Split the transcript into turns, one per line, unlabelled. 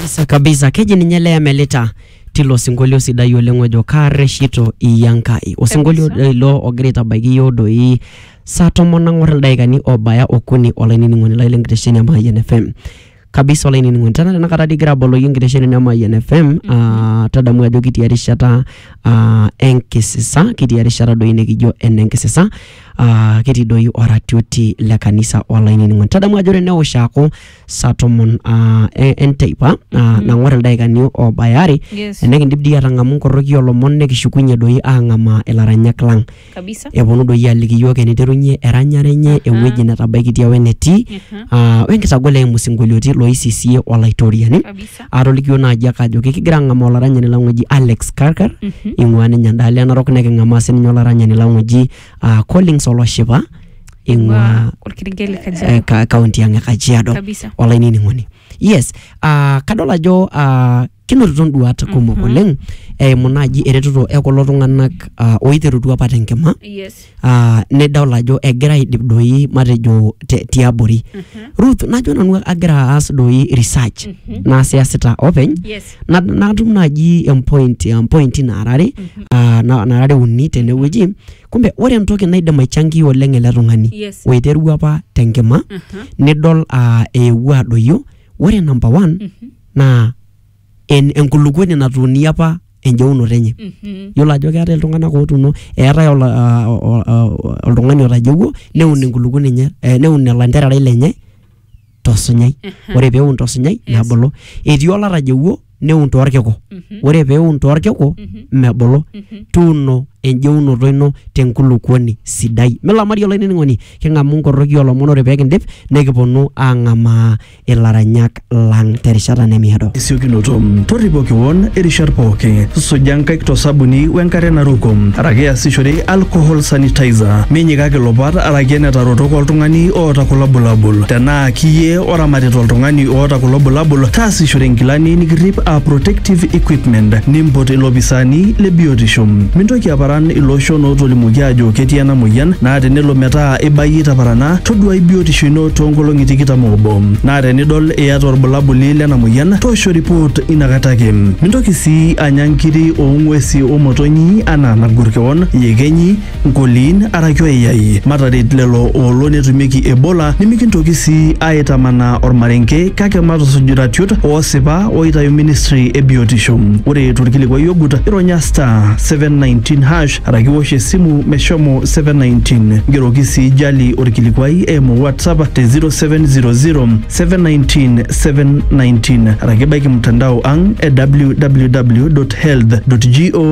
kabisa keji ninyele ameleta tilo singolio sidai oleng ojo kareshito iyankai osingolio lo ogreta bagi yodo i saa 10 daikani obaya okuni olaining'oni laile nkitesheni ama INFM kabisa olaining'oni tana tenakata digira bolo nkitesheni ama INFM tadamu ajo kitiarishata enkisisa kitiarishata doi nekijo enenkisisa kiti doi oratioti le kanisa olaining'oni tadamu ajo neoshako saa 10 enteipa nang'or daikani obayari enekindip dia tangamu koroki olomon nekishukunye doi angama elaranyak lang
kabisa
eponu doi aliki yoke niterunye eranyare nye ewueji netabaikitia weneti wenkitagole musingolioti loisisie olaitoriani atolikio naaji akajo kigira ngama olaranyani lang'oji Alex Karkar ing'ua ninye ndale narok neking'ama sininye olaranyani lang'oji Collins Oloshipa ing'ua
orkirigeli
kaunti yang Kajiado olaining'oni yes kadol ajo kinotito nduat kumok oleng munaji eretoto ekulo tung'anak oiterutua apa tenkima nedol ajo egira aidip doi matejo tiabori Ruth najo nanu agira aas doi research naasiasita openy natum naji point narare narare uni tenewueji kumbe ore entoki naidim aichangia oleng ele tung'ani oiterua apa tenkima nidol eewua doyo ore number 1 na enkulukuoni natuuni apa enjeunoto enye yiolo ajo keeta iltung'anak ootuno eetai oltung'ani otajeuo neun enkulukuoni enye neun ilanterera lenye tosunyai ore peun tosunyai nebulu etii olatajeuo neun torkeko ore peun torkeko mebulu tuuno enjeunoto ino tenkulukuoni sidai melamari olaining'oni king'amu nkoroki olomon ore pekindip nekiponu ang'amaa ilaranyak lang terishata nemiado
isiokinoto torripoki won erishat pooki suja nkaik tosabuni wenkare naruko araki easishore alcohol sanitizer minyikaki lopat araki enetarotok oltung'ani oota kulo bulabul tenaa kiyie oramatita oltung'ani oota kulo bulabul taasishore nkilani nikirrip protective equipment nimpot ilopisani le biotisho mintoki aparan iloshon ootolimuki ajo ketii ena moyian naa tenelo metaa ibayie taparana toduai biotisho ino toonkolong'i 21 naa tenidol iyata orbulabuli lena moyian toosho report inakata ake mintoki sii anya nkiri oong'uesi omotonyi anaa nagur kewon yekenyi nkoliin araki oyai mataret lelo oolo netumieki Ebola nimikintoki sii aitamanaa ormarenke kake matusuj iratiot oosipa oitayu ministry e biotisho ore torkilikwai ogut ironya *719# araki wosh esimu meshomo 719 geroki sii jali orkilikwai eimu WhatsApp te 0700 719 719 araki baiki mtandao ang e www.health.go